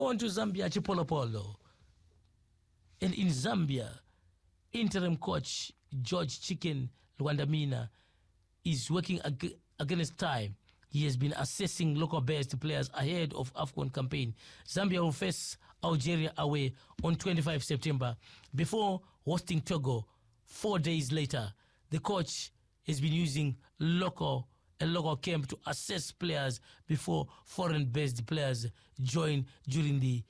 On to Zambia, Chipolopolo. And in Zambia, interim coach George Chicken Lwandamina is working against time. He has been assessing local-based players ahead of AFCON campaign. Zambia will face Algeria away on 25 September before hosting Togo 4 days later. The coach has been using a local camp to assess players before foreign-based players join during the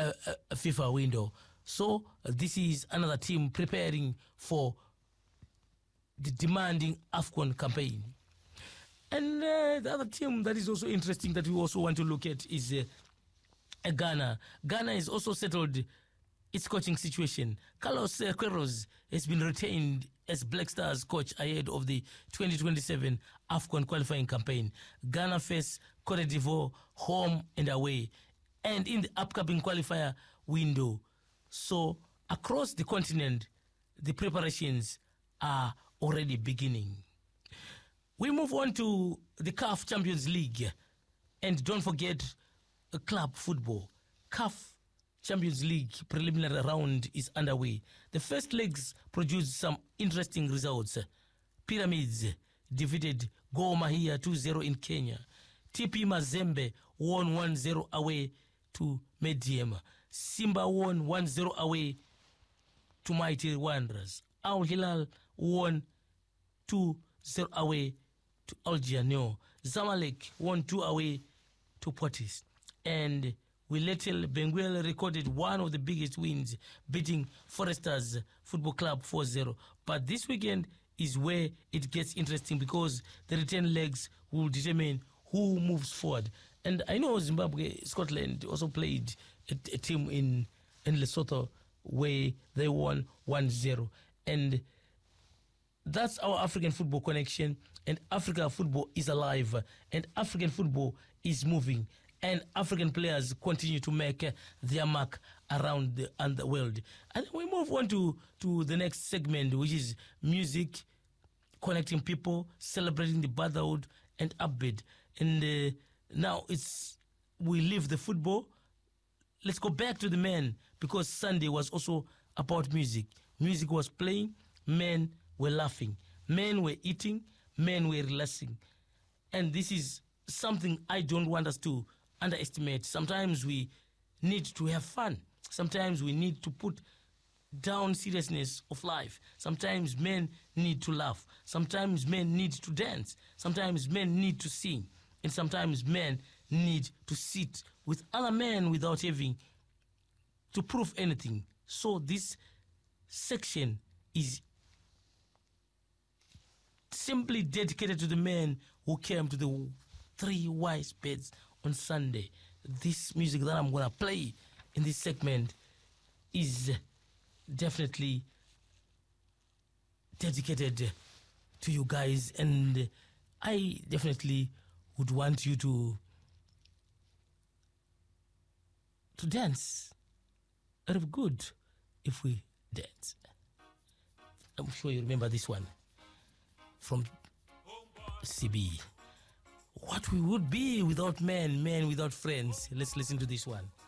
FIFA window. So this is another team preparing for the demanding AFCON campaign. And the other team that is also interesting that we also want to look at is Ghana. Ghana has also settled its coaching situation. Carlos Queiroz has been retained as Black Stars coach ahead of the 2027 AFCON qualifying campaign. Ghana face Cote d'Ivoire home and away, and in the upcoming qualifier window. So across the continent, the preparations are already beginning. We move on to the CAF Champions League. And don't forget club football. CAF Champions League preliminary round is underway. The first legs produced some interesting results. Pyramids defeated Gor Mahia 2-0 in Kenya. TP Mazembe won 1-0 away to Medium. Simba won 1-0 away to Mighty Wanderers. Al Hilal won 2-0 away to Algiano. Zamalek won 2 away to Portis. And Wiletel Benguela recorded one of the biggest wins, beating Foresters Football Club 4-0. But this weekend is where it gets interesting because the return legs will determine who moves forward. And I know Zimbabwe, Scotland also played a team in Lesotho where they won 1-0. And that's our African football connection. And Africa football is alive. And African football is moving. And African players continue to make their mark around the world. And we move on to the next segment, which is music, connecting people, celebrating the brotherhood and upbeat. And now we leave the football. Let's go back to the men, because Sunday was also about music. Music was playing, men were laughing, men were eating, men were relaxing. And this is something I don't want us to underestimate. Sometimes we need to have fun. Sometimes we need to put down seriousness of life. Sometimes men need to laugh. Sometimes men need to dance. Sometimes men need to sing. And sometimes men need to sit with other men without having to prove anything. So this section is simply dedicated to the men who came to the 3 wise beds on Sunday. This music that I'm going to play in this segment is definitely dedicated to you guys, and I definitely would want you to dance. It would be good if we dance. I'm sure you remember this one from CB. What we would be without men without friends. Let's listen to this one.